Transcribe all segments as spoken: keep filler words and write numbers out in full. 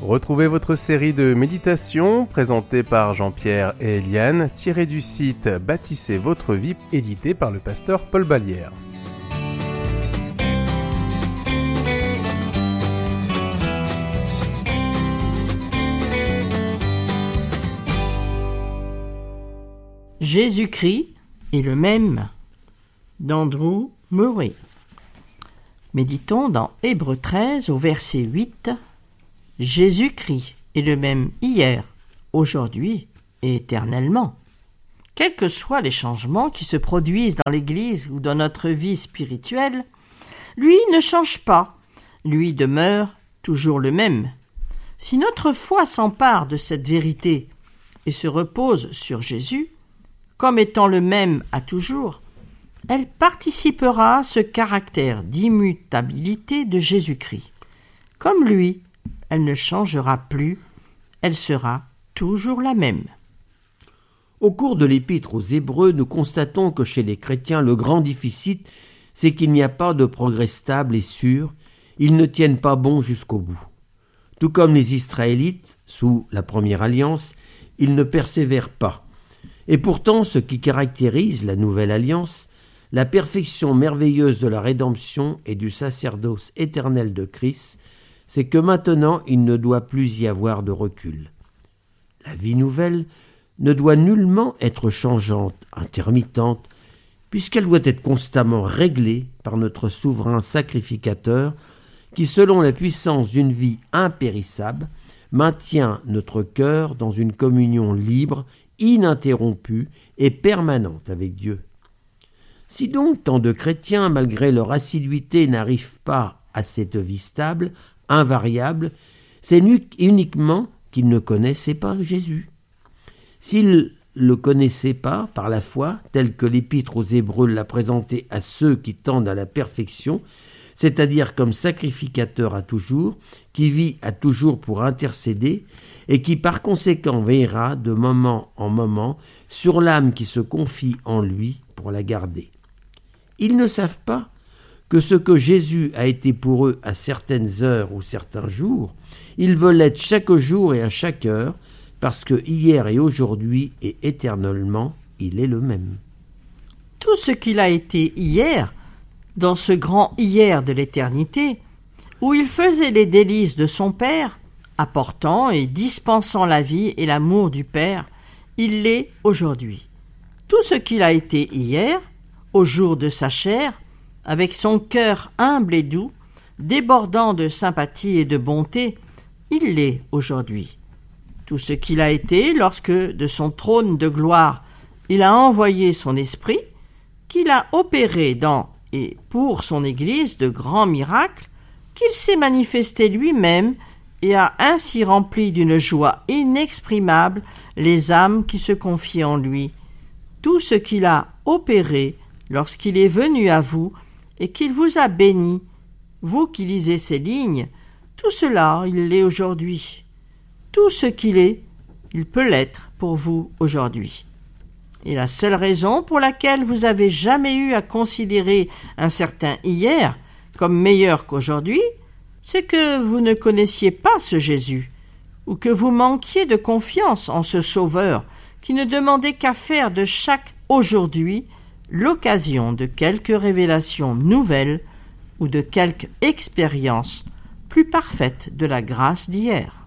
Retrouvez votre série de méditations présentée par Jean-Pierre et Eliane, tirée du site Bâtissez votre vie, édité par le pasteur Paul Ballière. Jésus-Christ est le même, d'Andrew Murray. Méditons dans Hébreux treize au verset huit. Jésus-Christ est le même hier, aujourd'hui et éternellement. Quels que soient les changements qui se produisent dans l'Église ou dans notre vie spirituelle, lui ne change pas, lui demeure toujours le même. Si notre foi s'empare de cette vérité et se repose sur Jésus, comme étant le même à toujours, elle participera à ce caractère d'immutabilité de Jésus-Christ. Comme lui, elle ne changera plus, elle sera toujours la même. Au cours de l'épître aux Hébreux, nous constatons que chez les chrétiens, le grand déficit, c'est qu'il n'y a pas de progrès stable et sûr, ils ne tiennent pas bon jusqu'au bout. Tout comme les Israélites, sous la première alliance, ils ne persévèrent pas. Et pourtant, ce qui caractérise la nouvelle alliance, la perfection merveilleuse de la rédemption et du sacerdoce éternel de Christ, c'est que maintenant il ne doit plus y avoir de recul. La vie nouvelle ne doit nullement être changeante, intermittente, puisqu'elle doit être constamment réglée par notre souverain sacrificateur qui, selon la puissance d'une vie impérissable, maintient notre cœur dans une communion libre, ininterrompue et permanente avec Dieu. Si donc tant de chrétiens, malgré leur assiduité, n'arrivent pas à cette vie stable, invariable, c'est uniquement qu'ils ne connaissaient pas Jésus. S'ils le connaissaient pas par la foi, tel que l'Épître aux Hébreux l'a présenté à ceux qui tendent à la perfection, c'est-à-dire comme sacrificateur à toujours, qui vit à toujours pour intercéder, et qui par conséquent veillera de moment en moment sur l'âme qui se confie en lui pour la garder. Ils ne savent pas que ce que Jésus a été pour eux à certaines heures ou certains jours, ils veulent être chaque jour et à chaque heure, parce que hier et aujourd'hui et éternellement, il est le même. Tout ce qu'il a été hier, dans ce grand hier de l'éternité, où il faisait les délices de son Père, apportant et dispensant la vie et l'amour du Père, il l'est aujourd'hui. Tout ce qu'il a été hier, au jour de sa chair, avec son cœur humble et doux, débordant de sympathie et de bonté, il l'est aujourd'hui. Tout ce qu'il a été lorsque, de son trône de gloire, il a envoyé son esprit, qu'il a opéré dans et pour son Église de grands miracles, qu'il s'est manifesté lui-même et a ainsi rempli d'une joie inexprimable les âmes qui se confiaient en lui. Tout ce qu'il a opéré lorsqu'il est venu à vous et qu'il vous a béni, vous qui lisez ces lignes, tout cela, il l'est aujourd'hui. Tout ce qu'il est, il peut l'être pour vous aujourd'hui. Et la seule raison pour laquelle vous avez jamais eu à considérer un certain hier comme meilleur qu'aujourd'hui, c'est que vous ne connaissiez pas ce Jésus, ou que vous manquiez de confiance en ce Sauveur qui ne demandait qu'à faire de chaque aujourd'hui l'occasion de quelque révélation nouvelle ou de quelque expérience plus parfaite de la grâce d'hier.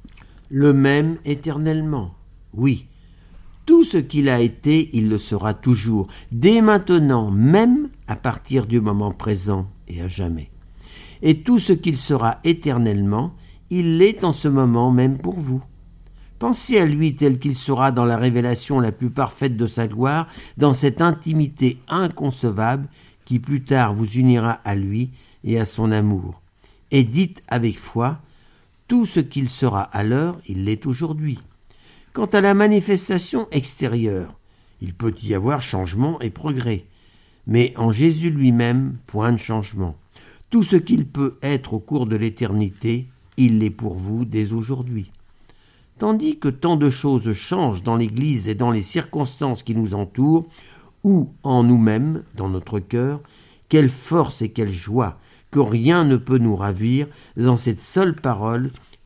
Le même éternellement, oui. Tout ce qu'il a été, il le sera toujours, dès maintenant, même à partir du moment présent et à jamais. Et tout ce qu'il sera éternellement, il l'est en ce moment même pour vous. Pensez à lui tel qu'il sera dans la révélation la plus parfaite de sa gloire, dans cette intimité inconcevable qui plus tard vous unira à lui et à son amour. Et dites avec foi, tout ce qu'il sera alors, il l'est aujourd'hui. Quant à la manifestation extérieure, il peut y avoir changement et progrès, mais en Jésus lui-même, point de changement. Tout ce qu'il peut être au cours de l'éternité, il l'est pour vous dès aujourd'hui. Tandis que tant de choses changent dans l'Église et dans les circonstances qui nous entourent, ou en nous-mêmes, dans notre cœur, quelle force et quelle joie, que rien ne peut nous ravir dans cette seule parole,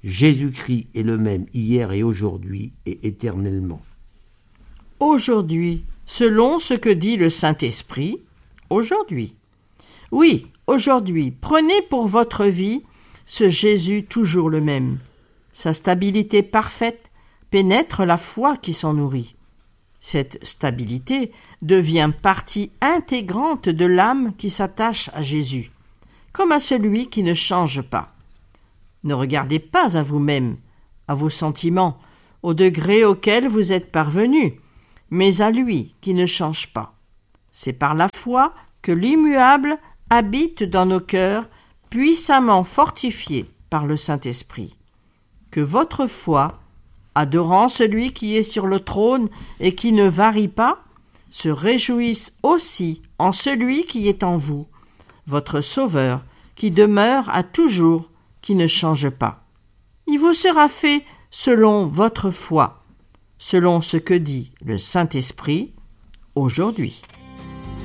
Jésus-Christ est le même hier et aujourd'hui et éternellement. Aujourd'hui, selon ce que dit le Saint-Esprit, aujourd'hui. Oui, aujourd'hui, prenez pour votre vie ce Jésus toujours le même. Sa stabilité parfaite pénètre la foi qui s'en nourrit. Cette stabilité devient partie intégrante de l'âme qui s'attache à Jésus, comme à celui qui ne change pas. Ne regardez pas à vous-même, à vos sentiments, au degré auquel vous êtes parvenu, mais à lui qui ne change pas. C'est par la foi que l'immuable habite dans nos cœurs, puissamment fortifié par le Saint-Esprit. Que votre foi, adorant celui qui est sur le trône et qui ne varie pas, se réjouisse aussi en celui qui est en vous, votre Sauveur, qui demeure à toujours, qui ne change pas. Il vous sera fait selon votre foi, selon ce que dit le Saint-Esprit aujourd'hui.